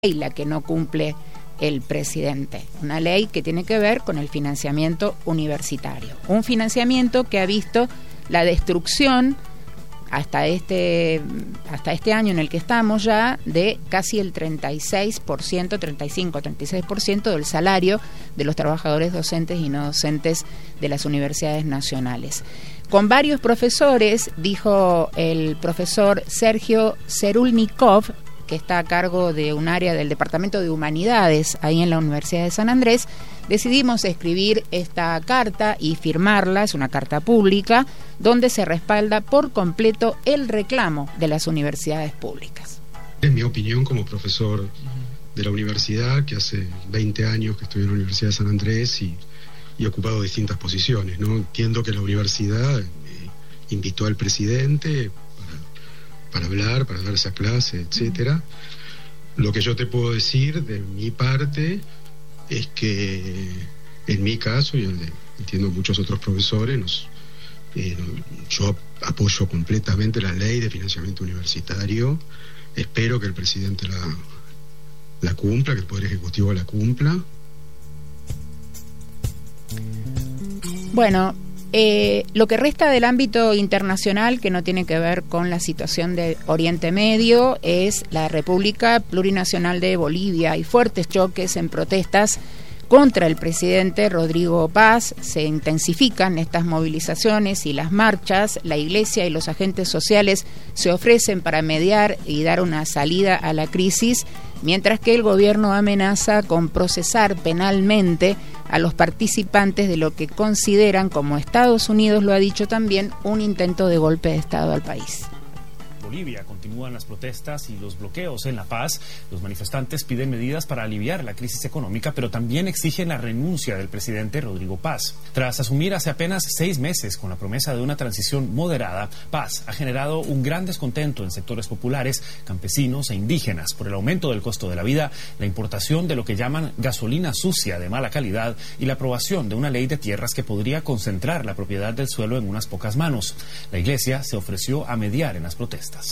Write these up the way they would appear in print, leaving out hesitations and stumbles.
la que no cumple el presidente, una ley que tiene que ver con el financiamiento universitario, un financiamiento que ha visto la destrucción hasta este año en el que estamos ya de casi el 36% del salario de los trabajadores docentes y no docentes de las universidades nacionales. Con varios profesores, dijo el profesor Sergio Cerulnikov, que está a cargo de un área del Departamento de Humanidades ahí en la Universidad de San Andrés, decidimos escribir esta carta y firmarla, es una carta pública, donde se respalda por completo el reclamo de las universidades públicas. En mi opinión, como profesor de la universidad, que hace 20 años que estoy en la Universidad de San Andrés y he ocupado distintas posiciones, ¿no? Entiendo que la universidad invitó al presidente para hablar, para dar esa clase, etcétera. Lo que yo te puedo decir de mi parte es que en mi caso, y entiendo muchos otros profesores, yo apoyo completamente la ley de financiamiento universitario. Espero que el presidente la cumpla, que el Poder Ejecutivo la cumpla. Bueno, lo que resta del ámbito internacional, que no tiene que ver con la situación de Oriente Medio, es la República Plurinacional de Bolivia. Hay fuertes choques en protestas contra el presidente Rodrigo Paz. Se intensifican estas movilizaciones y las marchas. La Iglesia y los agentes sociales se ofrecen para mediar y dar una salida a la crisis, mientras que el gobierno amenaza con procesar penalmente a los participantes de lo que consideran, como Estados Unidos lo ha dicho también, un intento de golpe de Estado al país. Bolivia continúan las protestas y los bloqueos en La Paz. Los manifestantes piden medidas para aliviar la crisis económica, pero también exigen la renuncia del presidente Rodrigo Paz. Tras asumir hace apenas 6 meses con la promesa de una transición moderada, Paz ha generado un gran descontento en sectores populares, campesinos e indígenas por el aumento del costo de la vida, la importación de lo que llaman gasolina sucia de mala calidad y la aprobación de una ley de tierras que podría concentrar la propiedad del suelo en unas pocas manos. La Iglesia se ofreció a mediar en las protestas.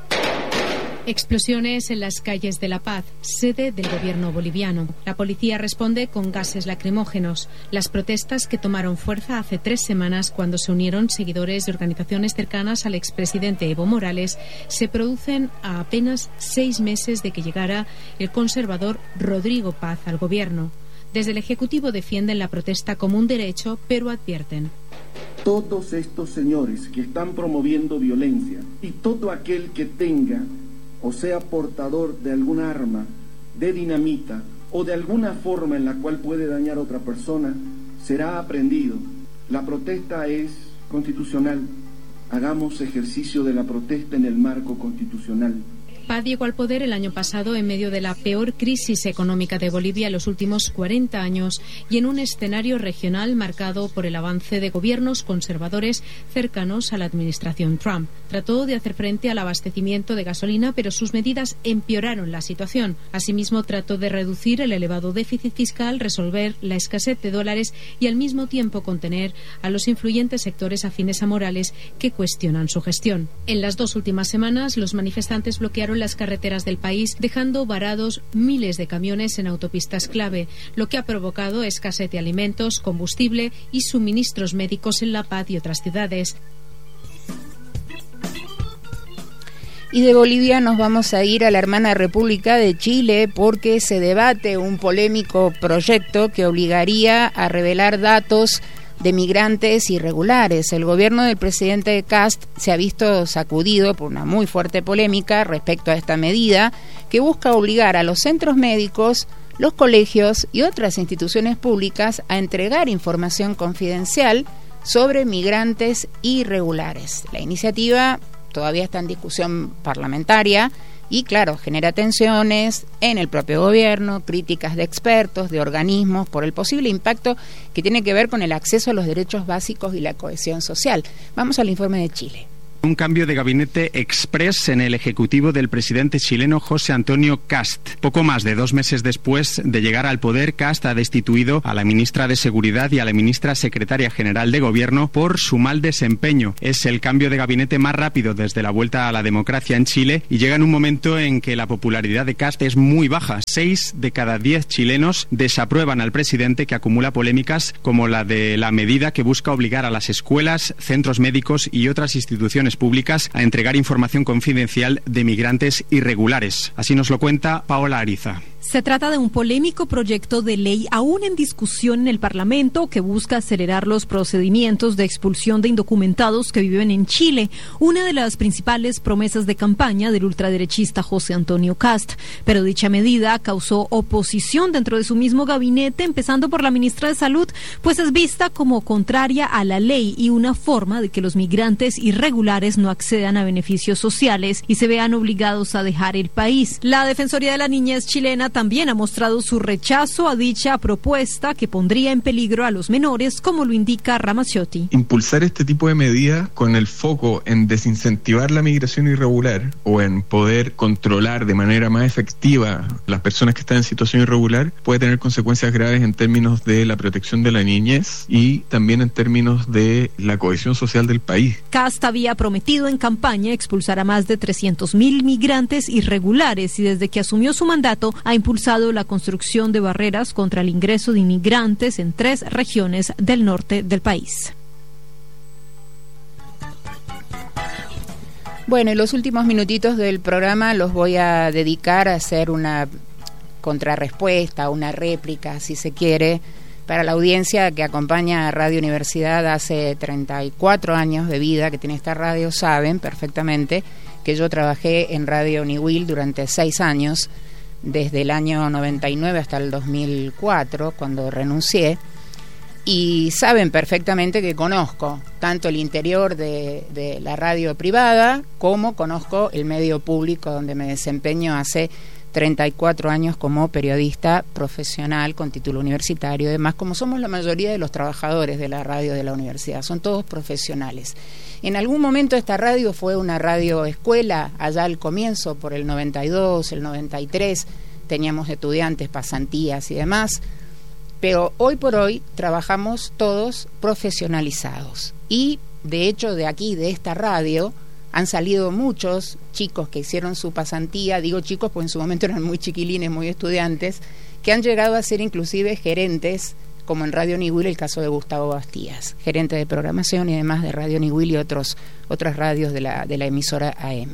Explosiones en las calles de La Paz, sede del gobierno boliviano. La policía responde con gases lacrimógenos. Las protestas, que tomaron fuerza hace 3 semanas cuando se unieron seguidores de organizaciones cercanas al expresidente Evo Morales, se producen a apenas 6 meses de que llegara el conservador Rodrigo Paz al gobierno. Desde el Ejecutivo defienden la protesta como un derecho, pero advierten: todos estos señores que están promoviendo violencia y todo aquel que tenga o sea portador de algún arma, de dinamita o de alguna forma en la cual puede dañar a otra persona, será aprehendido. La protesta es constitucional. Hagamos ejercicio de la protesta en el marco constitucional. Paz llegó al poder el año pasado en medio de la peor crisis económica de Bolivia en los últimos 40 años y en un escenario regional marcado por el avance de gobiernos conservadores cercanos a la administración Trump. Trató de hacer frente al abastecimiento de gasolina, pero sus medidas empeoraron la situación. Asimismo, trató de reducir el elevado déficit fiscal, resolver la escasez de dólares y al mismo tiempo contener a los influyentes sectores afines a Morales que cuestionan su gestión. En las 2 últimas semanas, los manifestantes bloquearon las carreteras del país, dejando varados miles de camiones en autopistas clave, lo que ha provocado escasez de alimentos, combustible y suministros médicos en La Paz y otras ciudades. Y de Bolivia nos vamos a ir a la hermana República de Chile, porque se debate un polémico proyecto que obligaría a revelar datos de migrantes irregulares. El gobierno del presidente Kast se ha visto sacudido por una muy fuerte polémica respecto a esta medida, que busca obligar a los centros médicos, los colegios y otras instituciones públicas a entregar información confidencial sobre migrantes irregulares. La iniciativa todavía está en discusión parlamentaria y, claro, genera tensiones en el propio gobierno, críticas de expertos, de organismos, por el posible impacto que tiene que ver con el acceso a los derechos básicos y la cohesión social. Vamos al informe de Chile. Un cambio de gabinete express en el ejecutivo del presidente chileno José Antonio Kast. Poco más de 2 meses después de llegar al poder, Kast ha destituido a la ministra de Seguridad y a la ministra secretaria general de Gobierno por su mal desempeño. Es el cambio de gabinete más rápido desde la vuelta a la democracia en Chile y llega en un momento en que la popularidad de Kast es muy baja. 6 de cada 10 chilenos desaprueban al presidente, que acumula polémicas como la de la medida que busca obligar a las escuelas, centros médicos y otras instituciones públicas a entregar información confidencial de migrantes irregulares. Así nos lo cuenta Paola Ariza. Se trata de un polémico proyecto de ley aún en discusión en el Parlamento que busca acelerar los procedimientos de expulsión de indocumentados que viven en Chile, una de las principales promesas de campaña del ultraderechista José Antonio Kast. Pero dicha medida causó oposición dentro de su mismo gabinete, empezando por la ministra de Salud, pues es vista como contraria a la ley y una forma de que los migrantes irregulares no accedan a beneficios sociales y se vean obligados a dejar el país. La Defensoría de la Niñez chilena también ha mostrado su rechazo a dicha propuesta que pondría en peligro a los menores, como lo indica Ramazzotti. Impulsar este tipo de medidas con el foco en desincentivar la migración irregular o en poder controlar de manera más efectiva las personas que están en situación irregular puede tener consecuencias graves en términos de la protección de la niñez y también en términos de la cohesión social del país. Kast había prometido en campaña expulsar a más de 300.000 migrantes irregulares y desde que asumió su mandato ha impulsado la construcción de barreras contra el ingreso de inmigrantes en 3 regiones del norte del país. Bueno, y los últimos minutitos del programa los voy a dedicar a hacer una contrarrespuesta, una réplica, si se quiere, para la audiencia que acompaña a Radio Universidad hace 34 años de vida que tiene esta radio. Saben perfectamente que yo trabajé en Radio Niwil durante 6 años, desde el año 99 hasta el 2004, cuando renuncié, y saben perfectamente que conozco tanto el interior de la radio privada como conozco el medio público donde me desempeño hace 34 años como periodista profesional con título universitario. Además, como somos la mayoría de los trabajadores de la radio de la universidad, son todos profesionales. En algún momento esta radio fue una radio escuela, allá al comienzo, por el 92, el 93, teníamos estudiantes, pasantías y demás, pero hoy por hoy trabajamos todos profesionalizados. Y, de hecho, de aquí, de esta radio, han salido muchos chicos que hicieron su pasantía, digo chicos porque en su momento eran muy chiquilines, muy estudiantes, que han llegado a ser inclusive gerentes, como en Radio Niwil el caso de Gustavo Bastías, gerente de programación y además de Radio Niwil y otras radios de la emisora AM.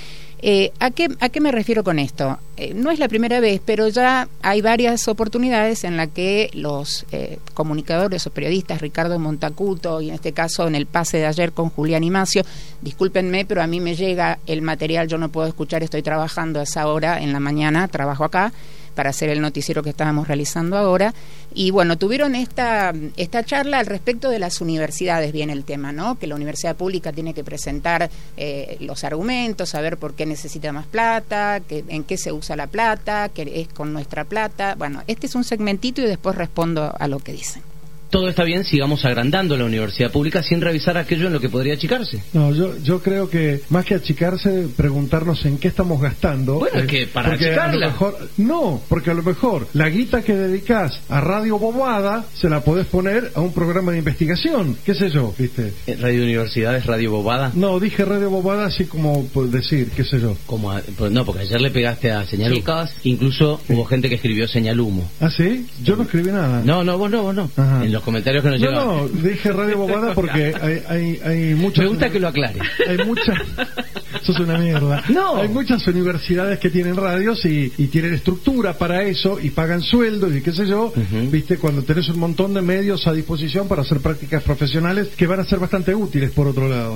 ¿A qué me refiero con esto? No es la primera vez, pero ya hay varias oportunidades en las que los comunicadores o periodistas, Ricardo Montacuto, y en este caso en el pase de ayer con Julián Imacio, discúlpenme, pero a mí me llega el material, yo no puedo escuchar, estoy trabajando a esa hora en la mañana, trabajo acá, para hacer el noticiero que estábamos realizando ahora, y bueno, tuvieron esta charla al respecto de las universidades, viene el tema, ¿no? Que la universidad pública tiene que presentar los argumentos, saber por qué necesita más plata, en qué se usa la plata, qué es con nuestra plata. Bueno, este es un segmentito y después respondo a lo que dicen. Todo está bien, sigamos agrandando la universidad pública sin revisar aquello en lo que podría achicarse. No, yo creo que más que achicarse, preguntarnos en qué estamos gastando. Bueno, es que para achicarla. Porque a lo mejor la guita que dedicás a Radio Bobada se la podés poner a un programa de investigación, qué sé yo, ¿viste? ¿Radio Universidad es Radio Bobada? No, dije Radio Bobada así como por decir, qué sé yo. No, porque ayer le pegaste a Señal Humo. Incluso hubo gente que escribió Señal Humo. ¿Ah, sí? Yo no escribí nada. No, vos no. Ajá. En los comentarios que nos llegaban. No, dije Radio Bobada porque hay muchas... Me gusta que lo aclare. Hay muchas... Eso es una mierda. No. Hay muchas universidades que tienen radios y tienen estructura para eso y pagan sueldos y qué sé yo, viste, cuando tenés un montón de medios a disposición para hacer prácticas profesionales que van a ser bastante útiles por otro lado.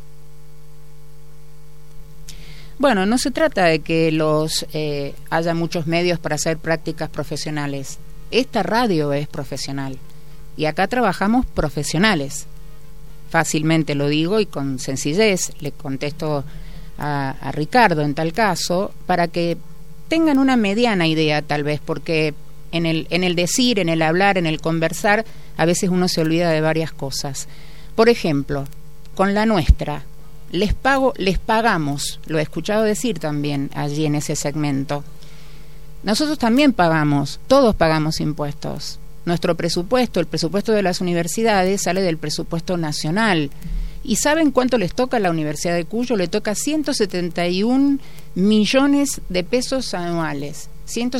Bueno, no se trata de que haya muchos medios para hacer prácticas profesionales. Esta radio es profesional y acá trabajamos profesionales. Fácilmente lo digo y con sencillez le contesto a Ricardo en tal caso, para que tengan una mediana idea tal vez, porque en el decir, en el hablar, en el conversar, a veces uno se olvida de varias cosas. Por ejemplo, con la nuestra, les pagamos, lo he escuchado decir también allí en ese segmento. Nosotros también pagamos, todos pagamos impuestos. Nuestro presupuesto, el presupuesto de las universidades, sale del presupuesto nacional. ¿Y saben cuánto les toca a la Universidad de Cuyo? Le toca 171 millones de pesos anuales,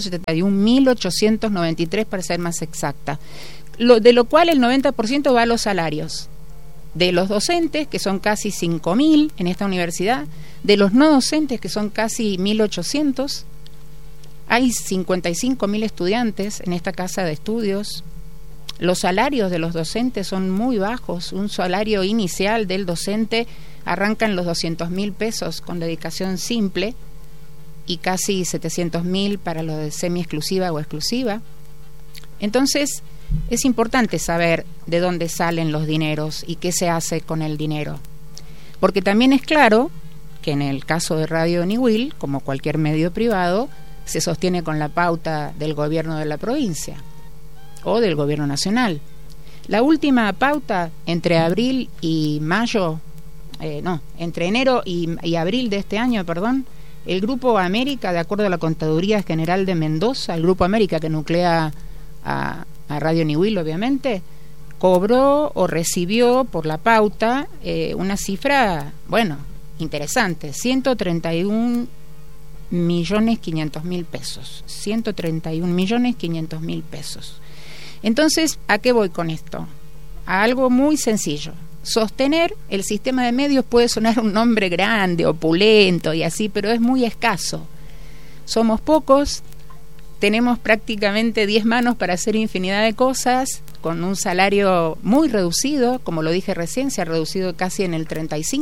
171.893 para ser más exacta, de lo cual el 90% va a los salarios de los docentes, que son casi 5.000 en esta universidad, de los no docentes, que son casi 1.800. Hay 55.000 estudiantes en esta casa de estudios. Los salarios de los docentes son muy bajos. Un salario inicial del docente arranca en los 200.000 pesos con dedicación simple y casi 700.000 para lo de semi-exclusiva o exclusiva. Entonces, es importante saber de dónde salen los dineros y qué se hace con el dinero. Porque también es claro que en el caso de Radio Niwil, como cualquier medio privado, se sostiene con la pauta del gobierno de la provincia o del gobierno nacional. La última pauta entre abril y mayo, entre enero y abril de este año, el Grupo América, de acuerdo a la Contaduría General de Mendoza, el Grupo América que nuclea a Radio Niwil, obviamente, cobró o recibió por la pauta una cifra, interesante, 131.500.000 pesos. 131.500.000 pesos. Entonces, ¿a qué voy con esto? A algo muy sencillo. Sostener el sistema de medios puede sonar un nombre grande, opulento y así, pero es muy escaso. Somos pocos, tenemos prácticamente 10 manos para hacer infinidad de cosas, con un salario muy reducido, como lo dije recién, se ha reducido casi en el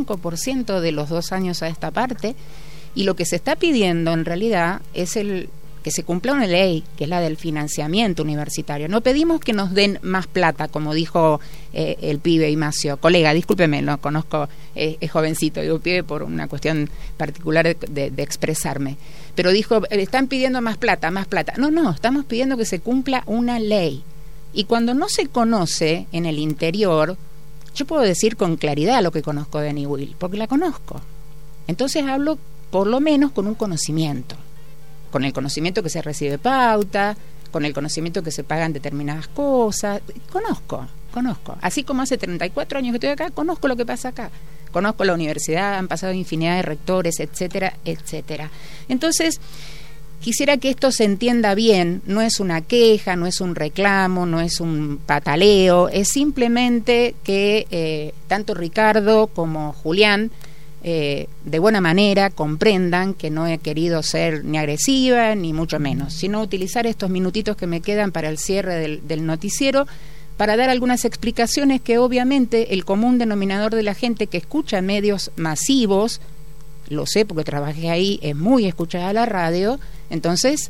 35% de los 2 años a esta parte. Y lo que se está pidiendo en realidad es que se cumpla una ley, que es la del financiamiento universitario. No pedimos que nos den más plata, como dijo el pibe Ignacio. Colega, discúlpeme, lo conozco, es jovencito, digo pibe por una cuestión particular de expresarme. Pero dijo, están pidiendo más plata, más plata. No, estamos pidiendo que se cumpla una ley. Y cuando no se conoce en el interior, yo puedo decir con claridad lo que conozco de Niwil, porque la conozco. Entonces hablo por lo menos con un conocimiento, con el conocimiento que se recibe pauta, con el conocimiento que se pagan determinadas cosas. Conozco. Así como hace 34 años que estoy acá, conozco lo que pasa acá. Conozco la universidad, han pasado infinidad de rectores, etcétera, etcétera. Entonces, quisiera que esto se entienda bien. No es una queja, no es un reclamo, no es un pataleo. Es simplemente que tanto Ricardo como Julián de buena manera comprendan que no he querido ser ni agresiva ni mucho menos, sino utilizar estos minutitos que me quedan para el cierre del noticiero para dar algunas explicaciones que obviamente el común denominador de la gente que escucha medios masivos, lo sé porque trabajé ahí, es muy escuchada la radio, entonces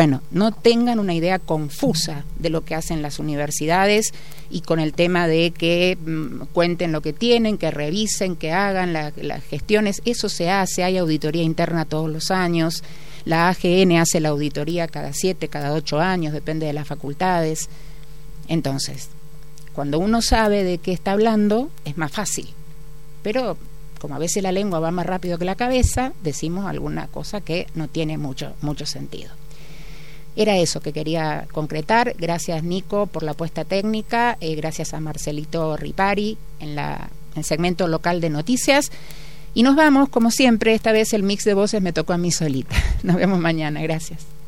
no tengan una idea confusa de lo que hacen las universidades y con el tema de que cuenten lo que tienen, que revisen, que hagan las gestiones. Eso se hace, hay auditoría interna todos los años, la AGN hace la auditoría cada 7, cada 8 años, depende de las facultades. Entonces, cuando uno sabe de qué está hablando, es más fácil. Pero como a veces la lengua va más rápido que la cabeza, decimos alguna cosa que no tiene mucho sentido. Era eso que quería concretar. Gracias, Nico, por la puesta técnica. Gracias a Marcelito Ripari en el segmento local de noticias. Y nos vamos, como siempre, esta vez el mix de voces me tocó a mí solita. Nos vemos mañana. Gracias.